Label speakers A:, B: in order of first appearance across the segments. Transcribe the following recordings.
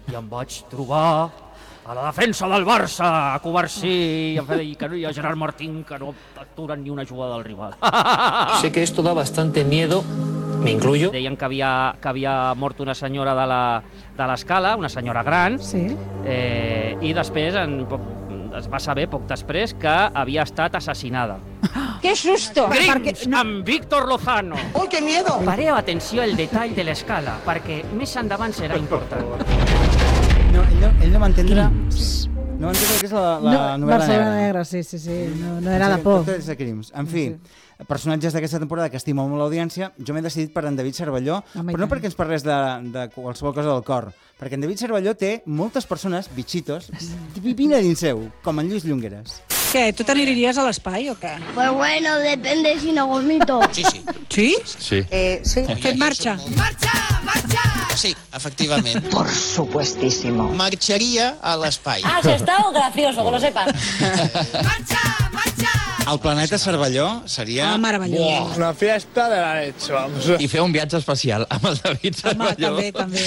A: i em vaig trobar a la defensa del Barça, Covarsí, i a Gerard Martín, que no aturen ni una jugada del rival.
B: Sé que esto da bastante miedo, me incluyo.
A: Deien que havia mort una senyora de l'escala, una senyora gran,
C: Sí.
A: I després es va saber poc després que havia estat assassinada.
C: ¡Qué susto!
A: Crims amb Víctor Lozano.
B: ¡Uy, qué miedo!
A: Pareu atenció al detall de l'escala, perquè més endavant serà important.
D: No, ell no va entendre... No va entendre que és la novel·la
C: Barcelona
D: negra.
C: Negra, sí. No era de por.
D: Tot és de crims. En fi, personatges d'aquesta temporada que estimo molt l'audiència, jo m'he decidit per en David Cervelló, però no perquè ens parlés de qualsevol cosa del cor, perquè en David Cervelló té moltes persones, bitxitos, vivint a dins seu, com en Lluís Llongueras.
C: Què, tu t'aniries a l'espai o què?
E: Pues bueno, depende si no vomito.
B: Sí.
C: Sí?
F: Sí.
C: Sí. Fet marxa.
B: Sí, efectivament.
G: Por supuestísimo.
B: Marxaria a l'espai.
E: Has estado gracioso, que lo sepas.
D: El planeta Cervelló seria...
C: Ah, meravellós.
F: Una fiesta de la leche, vamos. I fer un viatge especial amb el David
C: Home,
F: Cervelló.
C: també.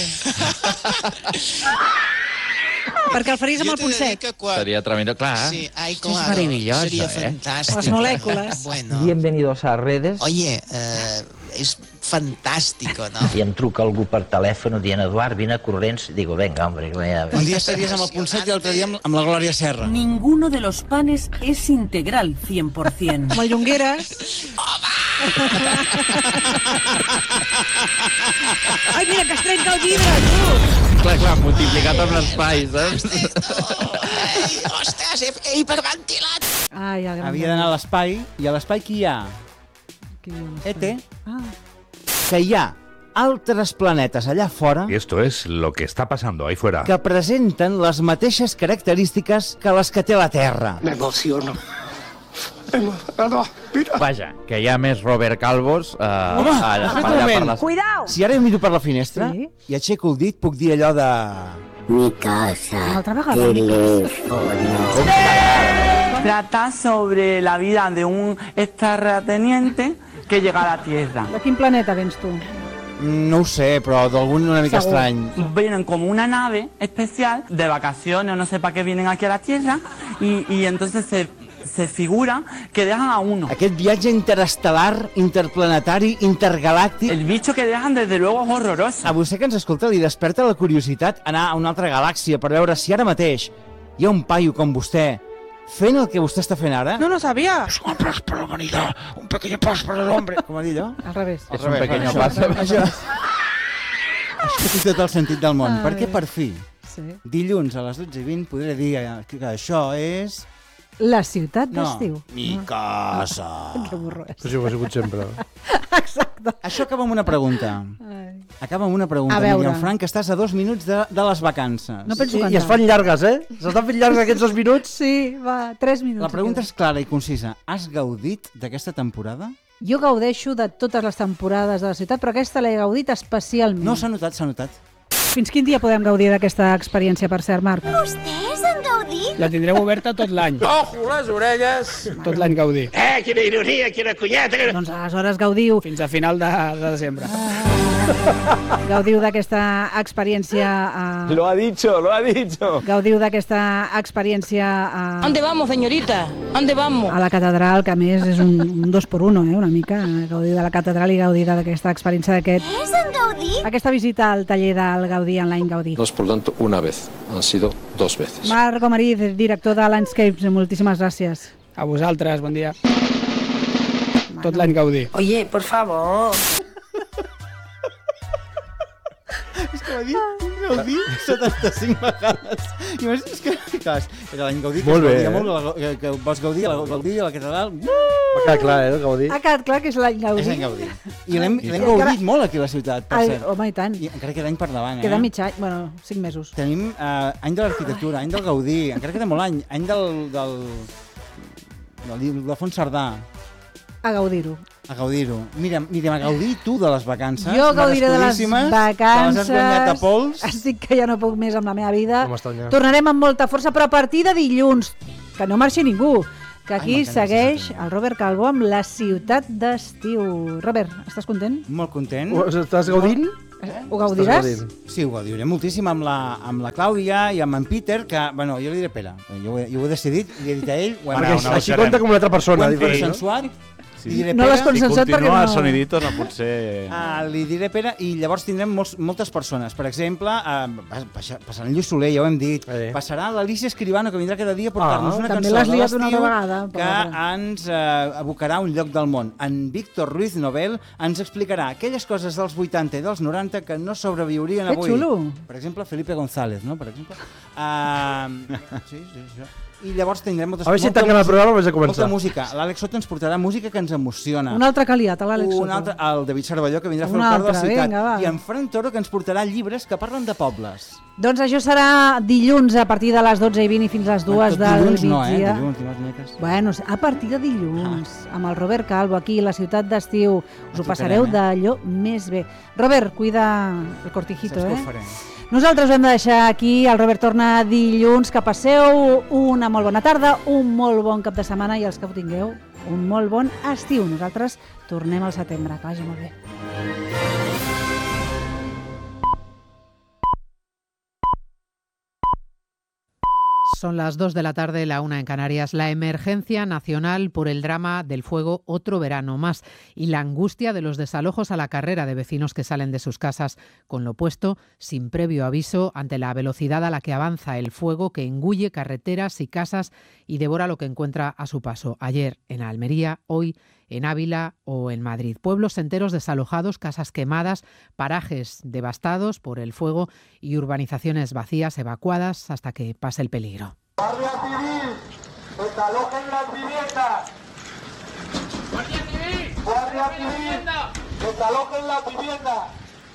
C: Perquè el faries amb el punt sec.
F: Seria tremendo, clar.
B: Sí, ay,
F: Esto es
B: claro.
F: maravilloso,
B: Sería
F: ¿eh?
B: fantástico.
C: Las moléculas.
B: Bueno.
H: Bienvenidos a redes.
B: Oye, es fantástico, ¿no?
H: I em truca algú per telèfon dient Eduard, vine corrents. Digo, venga, hombre.
D: Un dia estaries amb el punt sec i l'altre dia amb la Glòria Serra.
I: Ninguno de los panes es integral 100%.
C: Amb el Llongueras. Ai, mira, que es trenca el vidre, tu!
F: Clar, multiplicat amb l'espai, saps?
B: Ai, ostres, he hiperventilat.
C: Ai, el gran
D: Havia d'anar a l'espai, i a l'espai qui hi ha?
C: Qui diu?
D: ET,
C: Ah.
D: que hi ha altres planetes allà fora
J: Esto es lo que está pasando ahí fuera.
D: que presenten les mateixes característiques que les que té la Terra.
B: Me emociono.
F: Vaja, que hi ha més Robert Calvos
D: Home,
F: allà
D: un
F: per
D: moment.
F: les...
C: Cuidao!
D: Si ara miro per la finestra
C: Sí.
D: i aixeco el dit, puc dir allò de...
E: Mi casa.
C: Una altra vegada.
E: Teléfono.
G: Trata sobre la vida de un extraterrestre que llega a la Tierra.
C: De quin planeta vens tu?
D: No ho sé, però d'algun una mica
C: Segur.
D: estrany.
G: Vienen como una nave especial de vacaciones, no sé para qué vienen aquí a la Tierra, y entonces se figura que dejan a uno.
D: Aquest viatge interestel·lar, interplanetari, intergalàctic...
G: El bicho que dejan desde luego es horroroso.
D: A vostè que ens escolta li desperta la curiositat anar a una altra galàxia per veure si ara mateix hi ha un paio com vostè fent el que vostè està fent ara?
C: No lo sabía.
D: És un pas per la humanitat, un pequeño pas per l'hombre. Com va dir allò?
C: Al revés.
F: És un pequeño paso.
D: Això té tot el sentit del món,
C: Ai.
D: perquè per fi,
C: Sí.
D: dilluns a les 12:20 podré dir que això és...
C: La ciutat
D: No,
C: d'estiu.
D: mi casa.
C: Que burro és.
F: Això ho ha sigut sempre.
C: Exacte.
D: Això acaba amb una pregunta.
C: Ai.
D: Acaba amb una pregunta,
C: A veure.
D: Míriam Frank, que estàs a 2 minuts de les vacances.
C: No penso cantar.
F: I es fan llargues, eh? S'estan fent llargues aquests 2 minuts.
C: Sí, va, 3 minuts.
D: La pregunta és clara i concisa. Has gaudit d'aquesta temporada?
C: Jo gaudeixo de totes les temporades de la ciutat, però aquesta l'he gaudit especialment.
D: No, s'ha notat, s'ha notat.
C: Fins quin dia podem gaudir d'aquesta experiència, per cert, Marc?
E: ¿Ustedes han gaudit?
I: La tindreu oberta tot l'any.
F: Ojo, les orelles!
I: Tot l'any gaudir.
B: Quina ironia, quina cunyeta.
C: Doncs aleshores gaudiu.
I: Fins a final de desembre.
C: Gaudiu d'aquesta experiència...
F: Lo ha dicho, lo ha dicho.
C: Gaudiu d'aquesta experiència
I: ¿Dónde vamos, señorita? ¿Dónde vamos?
C: a la catedral, que a més és un 2x1, una mica. Gaudir de la catedral i gaudir d'aquesta experiència d'aquest...
E: ¿Ustedes han gaudit?
C: Aquesta visita al taller del Gaudí Online Gaudí.
K: No es por tanto una vez, han sido 2 veces.
C: Marc Gomariz, director de Landscapes, moltíssimes gràcies.
I: A vosaltres, bon dia. Tot l'any gaudir.
E: Oye, por favor.
D: És que va dir Gaudí 75 vegades. I més, és que, clar, era l'any Gaudí,
F: Molt bé,
D: que vols gaudir a la catedral.
F: Va quedar clar, eh, Gaudí?
C: Ha quedat clar que és l'any
D: És
C: Gaudí.
D: l'any Gaudí. I l'hem gaudit molt aquí a la ciutat, per
C: Ai,
D: cert.
C: home, i tant.
D: I encara queda any per davant,
C: Queda mig any, bueno, 5 mesos.
D: Tenim any de l'arquitectura, any del Gaudí, encara queda molt any del Fons Cerdà.
C: A gaudir-ho.
D: A gaudir-ho. Mira, a gaudir tu de les vacances.
C: Jo gaudiré de les
D: merescudíssimes,
C: vacances.
D: Que les has guanyat a pols.
C: Estic que ja no puc més amb la meva vida.
F: No m'estranya.
C: Tornarem amb molta força, però a partir de dilluns, que no marxi ningú, que aquí
D: Ai, m'encanta
C: segueix
D: aquesta
C: el Robert Calvo amb la ciutat d'estiu. Robert, estàs content?
D: Molt content.
F: Estàs gaudint?
C: Ho gaudiràs?
D: Sí, ho gaudiré moltíssim amb la Clàudia i amb en Peter, que, bueno, jo li diré, Pere, jo ho he decidit, li he dit a ell...
I: Perquè així compta com una altra persona.
D: Ho hem consensuat.
C: Sí. No l'has consensuat perquè no...
L: Si sonidito no potser...
D: Li diré, Pere, i llavors tindrem moltes persones. Per exemple, passarà en Lluís Soler, ja ho hem dit. Passarà l'Alicia Escribano, que vindrà cada dia a portar-nos una cançó de l'estiu que ens abocarà a un lloc del món. En Víctor Ruiz Nobel ens explicarà aquelles coses dels 80 i dels 90 que no sobreviurien avui.
C: Que xulo!
D: Per exemple, Felipe González, no? Per exemple. Sí. I llavors tindrem molta música. L'Àlex Soto ens portarà música que ens emociona.
C: Un altre caliat, l'Àlex Soto.
D: Un altre, el David Cervelló, que vindrà a fer el cor de la ciutat. I en Fran Toro, que ens portarà llibres que parlen de pobles.
C: Doncs això serà dilluns a partir de les 12:20 i fins a les 2 del migdia.
D: Dilluns no, dilluns.
C: Bueno, a partir de dilluns, amb el Robert Calvo aquí, la ciutat d'estiu. Us ho passareu d'allò més bé. Robert, cuida el cortijito, Nosaltres ho hem de deixar aquí, el Robert torna dilluns, que passeu una molt bona tarda, un molt bon cap de setmana i els que ho tingueu, un molt bon estiu. Nosaltres tornem al setembre, que vagi molt bé.
M: Son las 2 de la tarde, la 1 en Canarias. La emergencia nacional por el drama del fuego otro verano más y la angustia de los desalojos a la carrera de vecinos que salen de sus casas con lo puesto sin previo aviso ante la velocidad a la que avanza el fuego que engulle carreteras y casas y devora lo que encuentra a su paso. Ayer en Almería, hoy en Ávila o en Madrid. Pueblos enteros desalojados, casas quemadas, parajes devastados por el fuego y urbanizaciones vacías, evacuadas hasta que pase el peligro.
N: Guardia Civil, desalojen las viviendas. Guardia Civil, desalojen las viviendas.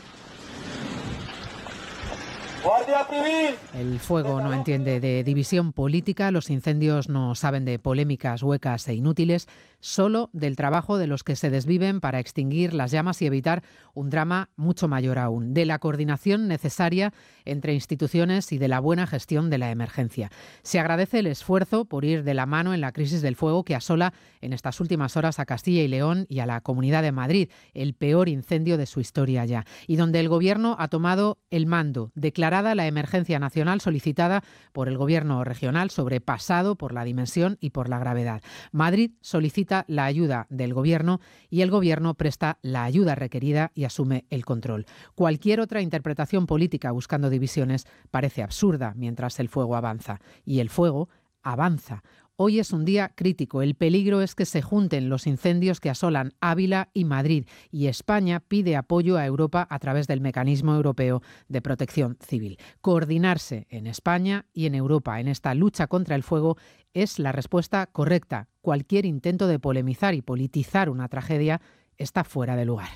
N: Guardia Civil.
M: El fuego no entiende de división política, los incendios no saben de polémicas huecas e inútiles, solo del trabajo de los que se desviven para extinguir las llamas y evitar un drama mucho mayor aún, de la coordinación necesaria entre instituciones y de la buena gestión de la emergencia. Se agradece el esfuerzo por ir de la mano en la crisis del fuego que asola en estas últimas horas a Castilla y León y a la Comunidad de Madrid, el peor incendio de su historia ya, y donde el Gobierno ha tomado el mando, declarada la emergencia nacional solicitada por el Gobierno regional, sobrepasado por la dimensión y por la gravedad. Madrid solicita la ayuda del Gobierno y el Gobierno presta la ayuda requerida y asume el control. Cualquier otra interpretación política buscando divisiones parece absurda mientras el fuego avanza. Y el fuego avanza. Hoy es un día crítico. El peligro es que se junten los incendios que asolan Ávila y Madrid y España pide apoyo a Europa a través del Mecanismo Europeo de Protección Civil. Coordinarse en España y en Europa en esta lucha contra el fuego es la respuesta correcta. Cualquier intento de polemizar y politizar una tragedia está fuera de lugar.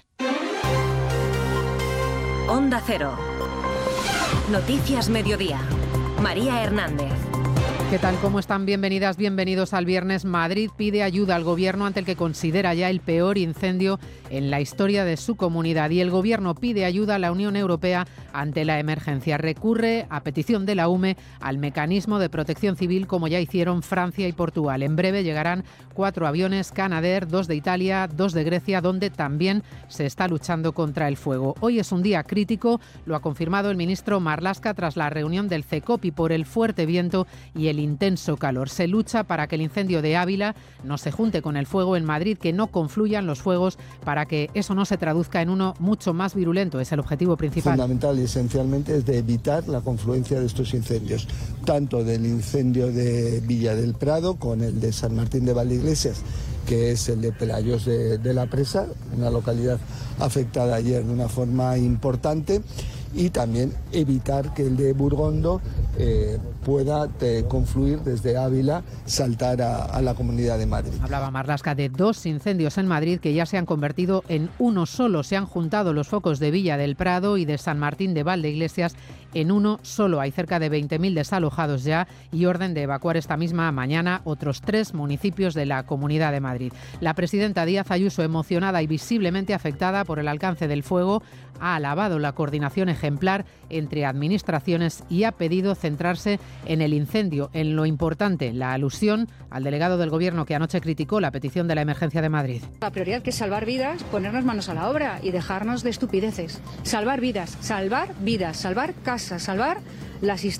O: Onda Cero. Noticias Mediodía. María Hernández.
M: ¿Qué tal? ¿Cómo están? Bienvenidas, bienvenidos al viernes. Madrid pide ayuda al Gobierno ante el que considera ya el peor incendio en la historia de su comunidad. Y el Gobierno pide ayuda a la Unión Europea ante la emergencia. Recurre, a petición de la UME, al Mecanismo de Protección Civil, como ya hicieron Francia y Portugal. En breve llegarán 4 aviones Canadair, 2 de Italia, 2 de Grecia, donde también se está luchando contra el fuego. Hoy es un día crítico, lo ha confirmado el ministro Marlaska tras la reunión del CECOPI por el fuerte viento y el intenso calor. Se lucha para que el incendio de Ávila no se junte con el fuego en Madrid, que no confluyan los fuegos para que eso no se traduzca en uno mucho más virulento. Es el objetivo principal.
P: Fundamental y esencialmente es de evitar la confluencia de estos incendios, tanto del incendio de Villa del Prado con el de San Martín de Valdeiglesias, que es el de Pelayos de la Presa, una localidad afectada ayer de una forma importante, y también evitar que el de Burgondo pueda confluir desde Ávila, saltar a la Comunidad de Madrid.
M: Hablaba Marlaska de 2 incendios en Madrid que ya se han convertido en uno solo. Se han juntado los focos de Villa del Prado y de San Martín de Valdeiglesias en uno solo. Hay cerca de 20.000 desalojados ya y orden de evacuar esta misma mañana otros 3 municipios de la Comunidad de Madrid. La presidenta Díaz Ayuso, emocionada y visiblemente afectada por el alcance del fuego, ha alabado la coordinación ejemplar entre administraciones y ha pedido centrarse en el incendio, en lo importante, la alusión al delegado del Gobierno que anoche criticó la petición de la emergencia de Madrid.
L: La prioridad que es salvar vidas, ponernos manos a la obra y dejarnos de estupideces. Salvar vidas, salvar casas, salvar las